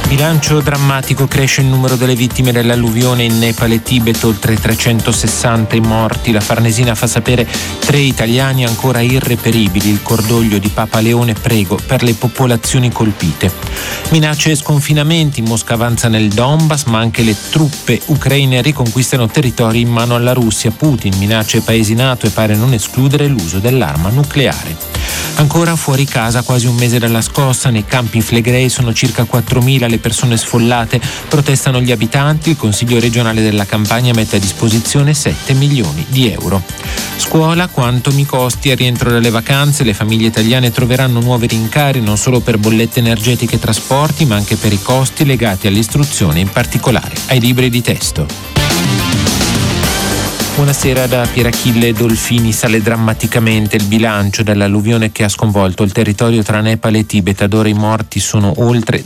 Bilancio drammatico, cresce il numero delle vittime dell'alluvione in Nepal e Tibet, oltre 360 i morti. La Farnesina fa sapere 3 italiani ancora irreperibili, il cordoglio di Papa Leone, prego per le popolazioni colpite. Minacce e sconfinamenti, Mosca avanza nel Donbass, ma anche le truppe ucraine riconquistano territori in mano alla Russia. Putin minaccia i paesi NATO e pare non escludere l'uso dell'arma nucleare. Ancora fuori casa, quasi un mese dalla scossa, nei campi Flegrei sono circa 4.000 le persone sfollate, protestano gli abitanti, il Consiglio regionale della Campania mette a disposizione 7 milioni di euro. Scuola, quanto mi costi al rientro dalle vacanze, le famiglie italiane troveranno nuovi rincari non solo per bollette energetiche e trasporti, ma anche per i costi legati all'istruzione, in particolare ai libri di testo. Buonasera da Pierachille Dolfini. Sale drammaticamente il bilancio dell'alluvione che ha sconvolto il territorio tra Nepal e Tibet. Ad ora i morti sono oltre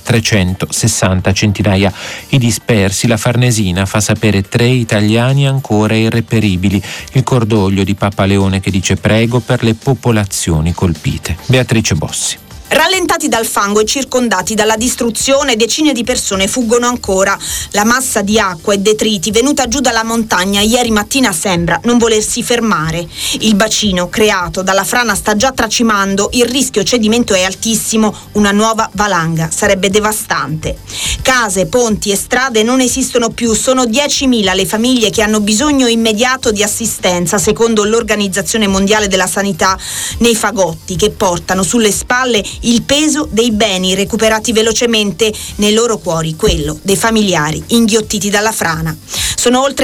360, centinaia i dispersi. La Farnesina fa sapere 3 italiani ancora irreperibili. Il cordoglio di Papa Leone che dice prego per le popolazioni colpite. Beatrice Bossi. Rallentati dal fango e circondati dalla distruzione, decine di persone fuggono ancora. La massa di acqua e detriti venuta giù dalla montagna ieri mattina sembra non volersi fermare. Il bacino creato dalla frana sta già tracimando, il rischio cedimento è altissimo, una nuova valanga sarebbe devastante. Case, ponti e strade non esistono più, sono 10.000 le famiglie che hanno bisogno immediato di assistenza, secondo l'Organizzazione Mondiale della Sanità, nei fagotti che portano sulle spalle il peso dei beni recuperati velocemente, nei loro cuori quello dei familiari inghiottiti dalla frana. Sono oltre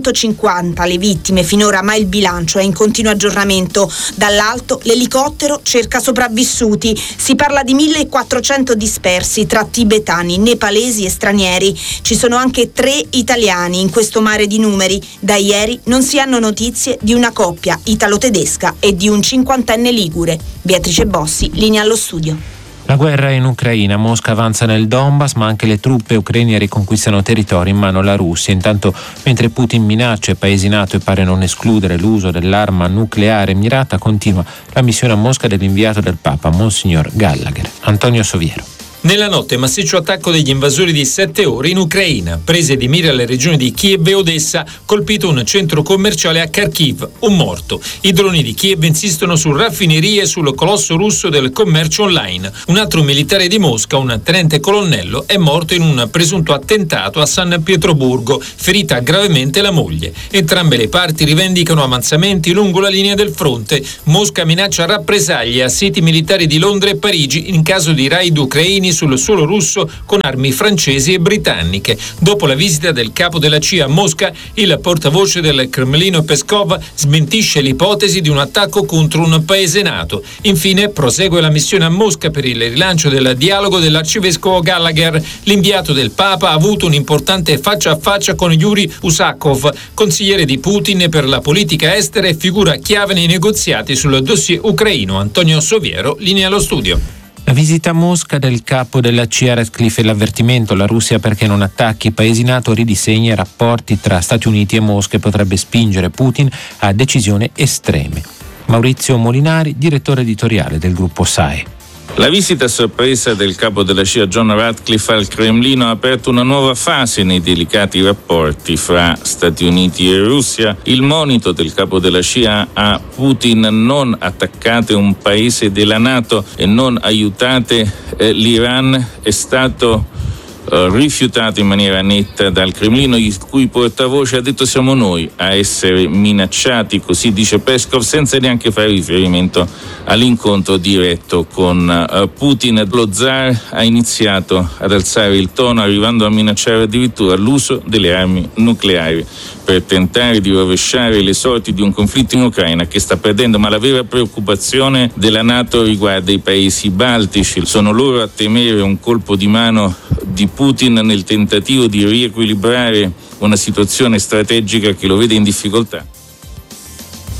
350 le vittime finora, ma il bilancio è in continuo aggiornamento. Dall'alto l'elicottero cerca sopravvissuti. Si parla di 1.400 dispersi tra tibetani, nepalesi e stranieri. Ci sono anche 3 italiani in questo mare di numeri. Da ieri non si hanno notizie di una coppia italo-tedesca e di un 50enne ligure. Beatrice Bossi, linea allo studio. La guerra in Ucraina, Mosca avanza nel Donbass, ma anche le truppe ucraine riconquistano territori in mano alla Russia. Intanto, mentre Putin minaccia i paesi NATO e pare non escludere l'uso dell'arma nucleare mirata, continua la missione a Mosca dell'inviato del Papa, Monsignor Gallagher. Antonio Soviero. Nella notte massiccio attacco degli invasori di 7 ore in Ucraina, prese di mira alle regioni di Kiev e Odessa, colpito un centro commerciale a Kharkiv, un morto. I droni di Kiev insistono su raffinerie e sul colosso russo del commercio online. Un altro militare di Mosca, un tenente colonnello, è morto in un presunto attentato a San Pietroburgo, ferita gravemente la moglie. Entrambe le parti rivendicano avanzamenti lungo la linea del fronte. Mosca minaccia rappresaglie a siti militari di Londra e Parigi in caso di raid ucraini sul suolo russo con armi francesi e britanniche. Dopo la visita del capo della CIA a Mosca, il portavoce del Cremlino Peskov smentisce l'ipotesi di un attacco contro un paese NATO. Infine prosegue la missione a Mosca per il rilancio del dialogo dell'arcivescovo Gallagher. L'inviato del Papa ha avuto un importante faccia a faccia con Yuri Usakov, consigliere di Putin per la politica estera e figura chiave nei negoziati sul dossier ucraino. Antonio Soviero, linea allo studio. La visita a Mosca del capo della CIA Ratcliffe e l'avvertimento alla Russia perché non attacchi i paesi NATO ridisegna i rapporti tra Stati Uniti e Mosca e potrebbe spingere Putin a decisioni estreme. Maurizio Molinari, direttore editoriale del gruppo SAE. La visita a sorpresa del capo della CIA John Ratcliffe al Cremlino ha aperto una nuova fase nei delicati rapporti fra Stati Uniti e Russia. Il monito del capo della CIA a Putin: non attaccate un paese della NATO e non aiutate l'Iran, è stato rifiutato in maniera netta dal Cremlino, il cui portavoce ha detto siamo noi a essere minacciati, così dice Peskov, senza neanche fare riferimento all'incontro diretto con Putin. Lo zar ha iniziato ad alzare il tono, arrivando a minacciare addirittura l'uso delle armi nucleari per tentare di rovesciare le sorti di un conflitto in Ucraina che sta perdendo. Ma la vera preoccupazione della NATO riguarda i paesi baltici. Sono loro a temere un colpo di mano di Putin nel tentativo di riequilibrare una situazione strategica che lo vede in difficoltà.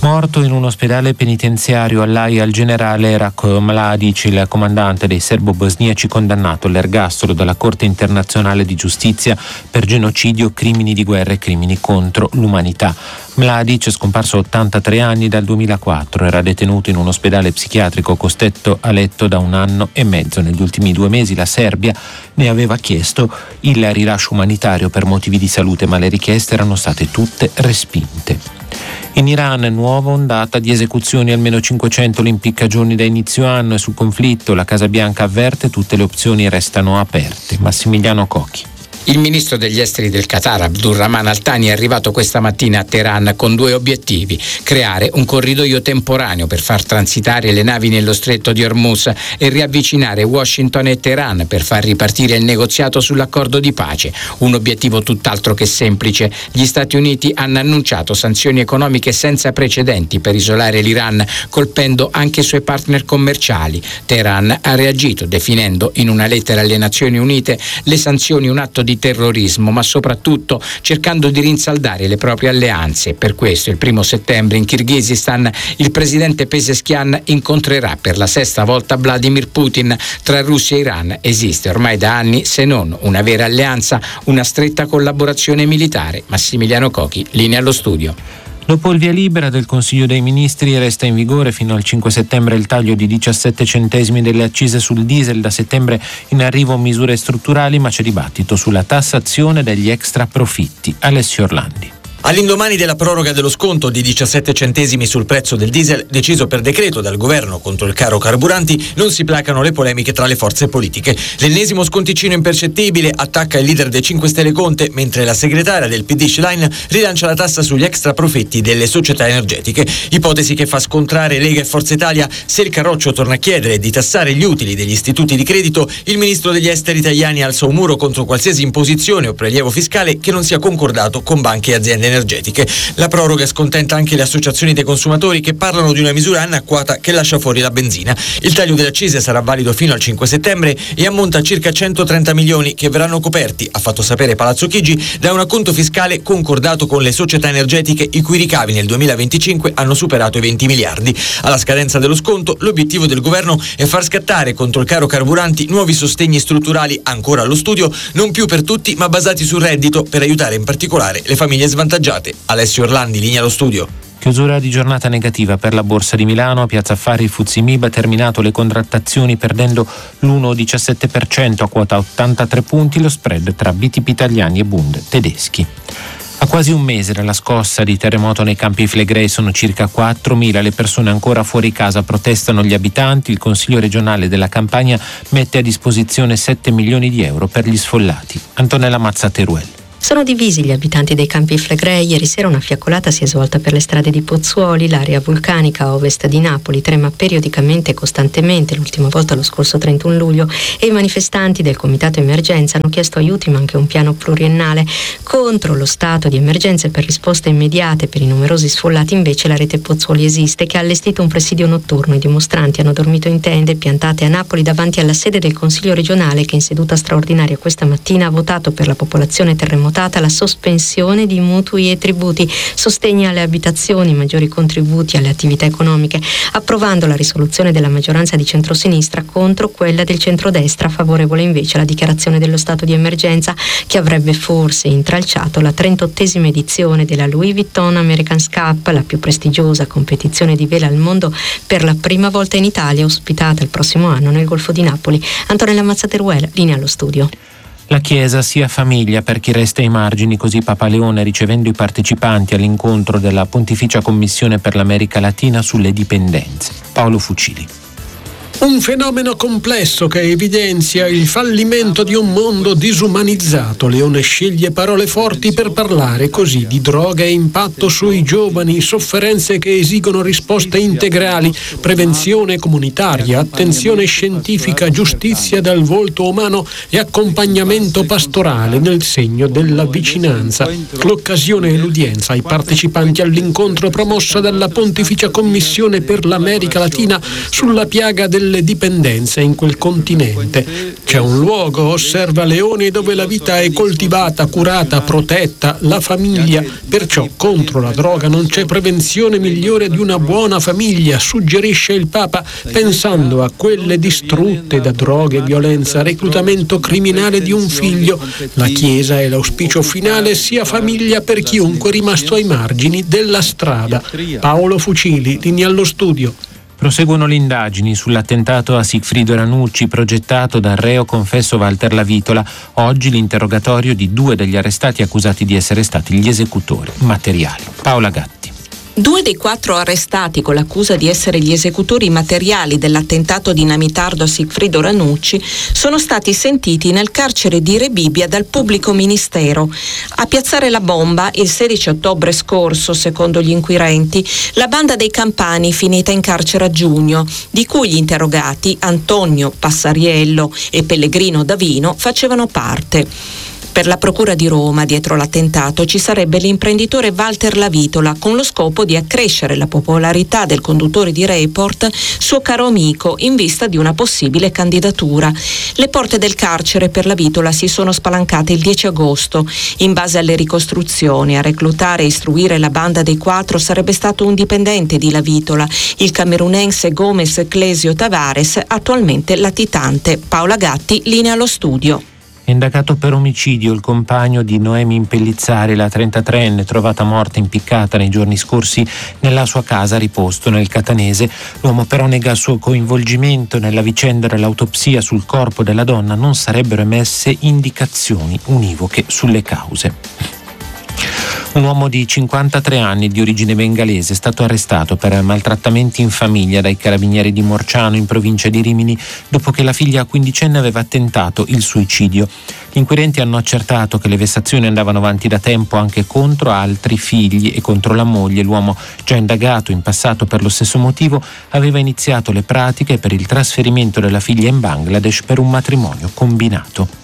Morto in un ospedale penitenziario all'Aia il generale Ratko Mladic, il comandante dei serbo-bosniaci condannato all'ergastolo dalla Corte internazionale di giustizia per genocidio, crimini di guerra e crimini contro l'umanità. Mladic, scomparso a 83 anni dal 2004, era detenuto in un ospedale psichiatrico costretto a letto da 1 anno e mezzo. Negli ultimi 2 mesi la Serbia ne aveva chiesto il rilascio umanitario per motivi di salute, ma le richieste erano state tutte respinte. In Iran nuova ondata di esecuzioni, almeno 500 l'impiccagioni da inizio anno, e sul conflitto la Casa Bianca avverte tutte le opzioni restano aperte. Massimiliano Cocchi. Il ministro degli esteri del Qatar, Abdurrahman Al-Thani, è arrivato questa mattina a Teheran con 2 obiettivi: creare un corridoio temporaneo per far transitare le navi nello stretto di Hormuz e riavvicinare Washington e Teheran per far ripartire il negoziato sull'accordo di pace. Un obiettivo tutt'altro che semplice. Gli Stati Uniti hanno annunciato sanzioni economiche senza precedenti per isolare l'Iran, colpendo anche i suoi partner commerciali. Teheran ha reagito definendo in una lettera alle Nazioni Unite le sanzioni un atto di terrorismo, ma soprattutto cercando di rinsaldare le proprie alleanze. Per questo il 1 settembre in Kirghizistan il presidente Pezeshkian incontrerà per la 6ª volta Vladimir Putin. Tra Russia e Iran esiste ormai da anni, se non una vera alleanza, una stretta collaborazione militare. Massimiliano Cocchi, linea allo studio. Dopo il via libera del Consiglio dei Ministri resta in vigore fino al 5 settembre il taglio di 17 centesimi delle accise sul diesel. Da settembre in arrivo misure strutturali, ma c'è dibattito sulla tassazione degli extra profitti. Alessio Orlandi. All'indomani della proroga dello sconto di 17 centesimi sul prezzo del diesel deciso per decreto dal governo contro il caro carburanti, non si placano le polemiche tra le forze politiche. L'ennesimo sconticino impercettibile attacca il leader dei 5 Stelle Conte, mentre la segretaria del PD Schlein rilancia la tassa sugli extra profitti delle società energetiche. Ipotesi che fa scontrare Lega e Forza Italia. Se il Carroccio torna a chiedere di tassare gli utili degli istituti di credito, il ministro degli esteri italiani alza un muro contro qualsiasi imposizione o prelievo fiscale che non sia concordato con banche e aziende energetiche. La proroga scontenta anche le associazioni dei consumatori, che parlano di una misura anacquata che lascia fuori la benzina. Il taglio delle accise sarà valido fino al 5 settembre e ammonta a circa 130 milioni che verranno coperti, ha fatto sapere Palazzo Chigi, da un acconto fiscale concordato con le società energetiche i cui ricavi nel 2025 hanno superato i 20 miliardi. Alla scadenza dello sconto, l'obiettivo del governo è far scattare contro il caro carburanti nuovi sostegni strutturali ancora allo studio, non più per tutti ma basati sul reddito, per aiutare in particolare le famiglie svantaggiate. Alessio Orlandi, linea allo studio. Chiusura di giornata negativa per la Borsa di Milano. A Piazza Affari il FTSE MIB ha terminato le contrattazioni perdendo l'1,17% a quota 83 punti, lo spread tra BTP italiani e Bund tedeschi. A quasi un mese dalla scossa di terremoto nei Campi Flegrei sono circa 4.000 le persone ancora fuori casa, protestano gli abitanti. Il Consiglio regionale della Campania mette a disposizione 7 milioni di euro per gli sfollati. Antonella Mazza-Teruel. Sono divisi gli abitanti dei Campi Flegrei. Ieri sera una fiaccolata si è svolta per le strade di Pozzuoli. L'area vulcanica a ovest di Napoli trema periodicamente e costantemente, l'ultima volta lo scorso 31 luglio, e i manifestanti del Comitato Emergenza hanno chiesto aiuti ma anche un piano pluriennale. Contro lo stato di emergenza e per risposte immediate per i numerosi sfollati invece la rete Pozzuoli esiste, che ha allestito un presidio notturno. I dimostranti hanno dormito in tende piantate a Napoli davanti alla sede del Consiglio regionale, che in seduta straordinaria questa mattina ha votato per la popolazione terremotata la sospensione di mutui e tributi, sostegni alle abitazioni, maggiori contributi alle attività economiche, approvando la risoluzione della maggioranza di centrosinistra contro quella del centrodestra, favorevole invece alla dichiarazione dello stato di emergenza, che avrebbe forse intralciato la 38esima edizione della Louis Vuitton America's Cup, la più prestigiosa competizione di vela al mondo, per la prima volta in Italia, ospitata il prossimo anno nel Golfo di Napoli. Antonella Mazza-Teruel, linea allo studio. La Chiesa sia famiglia per chi resta ai margini, così Papa Leone, ricevendo i partecipanti all'incontro della Pontificia Commissione per l'America Latina sulle dipendenze. Paolo Fucili. Un fenomeno complesso che evidenzia il fallimento di un mondo disumanizzato. Leone sceglie parole forti per parlare così di droga e impatto sui giovani, sofferenze che esigono risposte integrali, prevenzione comunitaria, attenzione scientifica, giustizia dal volto umano e accompagnamento pastorale nel segno della vicinanza. L'occasione e l'udienza ai partecipanti all'incontro promossa dalla Pontificia Commissione per l'America Latina sulla piaga delle delle dipendenze in quel continente. C'è un luogo, osserva Leoni, dove la vita è coltivata, curata, protetta, la famiglia. Perciò contro la droga non c'è prevenzione migliore di una buona famiglia, suggerisce il Papa, pensando a quelle distrutte da droghe, violenza, reclutamento criminale di un figlio. La Chiesa e l'auspicio finale sia famiglia per chiunque è rimasto ai margini della strada. Paolo Fucili, linea allo studio. Proseguono le indagini sull'attentato a Sigfrido Ranucci progettato dal reo confesso Walter Lavitola. Oggi l'interrogatorio di 2 degli arrestati accusati di essere stati gli esecutori materiali. Paola Gatti. 2 dei 4 arrestati con l'accusa di essere gli esecutori materiali dell'attentato dinamitardo a Sigfrido Ranucci sono stati sentiti nel carcere di Rebibbia dal pubblico ministero. A piazzare la bomba il 16 ottobre scorso, secondo gli inquirenti, la banda dei Campani finita in carcere a giugno, di cui gli interrogati Antonio Passariello e Pellegrino Davino facevano parte. Per la Procura di Roma, dietro l'attentato, ci sarebbe l'imprenditore Walter Lavitola, con lo scopo di accrescere la popolarità del conduttore di Report, suo caro amico, in vista di una possibile candidatura. Le porte del carcere per Lavitola si sono spalancate il 10 agosto. In base alle ricostruzioni, a reclutare e istruire la banda dei 4 sarebbe stato un dipendente di Lavitola, il camerunense Gomes Clesio Tavares, attualmente latitante. Paola Gatti, linea allo studio. Indagato per omicidio il compagno di Noemi Impellizzari, la 33enne trovata morta impiccata nei giorni scorsi nella sua casa a Riposto nel Catanese. L'uomo però nega il suo coinvolgimento nella vicenda dell'autopsia sul corpo della donna. Non sarebbero emesse indicazioni univoche sulle cause. Un uomo di 53 anni di origine bengalese è stato arrestato per maltrattamenti in famiglia dai carabinieri di Morciano in provincia di Rimini dopo che la figlia quindicenne aveva tentato il suicidio. Gli inquirenti hanno accertato che le vessazioni andavano avanti da tempo anche contro altri figli e contro la moglie. L'uomo, già indagato in passato per lo stesso motivo, aveva iniziato le pratiche per il trasferimento della figlia in Bangladesh per un matrimonio combinato.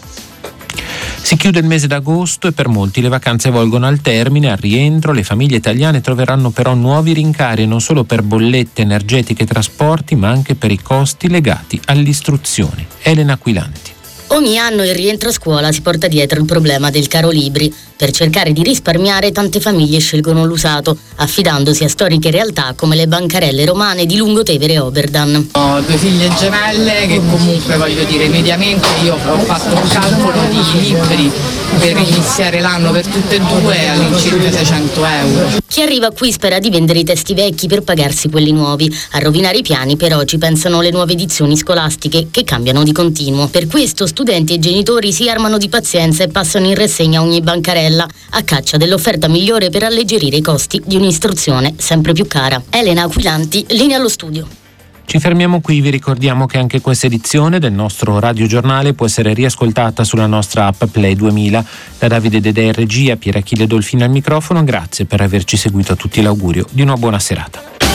Si chiude il mese d'agosto e per molti le vacanze volgono al termine. Al rientro le famiglie italiane troveranno però nuovi rincari, non solo per bollette energetiche e trasporti, ma anche per i costi legati all'istruzione. Elena Aquilanti. Ogni anno il rientro a scuola si porta dietro il problema del caro libri. Per cercare di risparmiare, tante famiglie scelgono l'usato, affidandosi a storiche realtà come le bancarelle romane di Lungotevere e Oberdan. Ho 2 figlie gemelle che comunque, voglio dire, mediamente io ho fatto un calcolo di libri per iniziare l'anno per tutte e 2 all'incirca 600 euro. Chi arriva qui spera di vendere i testi vecchi per pagarsi quelli nuovi. A rovinare i piani però ci pensano le nuove edizioni scolastiche che cambiano di continuo. Per questo studenti e genitori si armano di pazienza e passano in rassegna ogni bancarella a caccia dell'offerta migliore per alleggerire i costi di un'istruzione sempre più cara. Elena Aquilanti, linea allo studio. Ci fermiamo qui, vi ricordiamo che anche questa edizione del nostro radiogiornale può essere riascoltata sulla nostra app Play 2000. Da Davide Dedè in regia, Pier Achille Dolfino al microfono, grazie per averci seguito. A tutti l'augurio di una buona serata.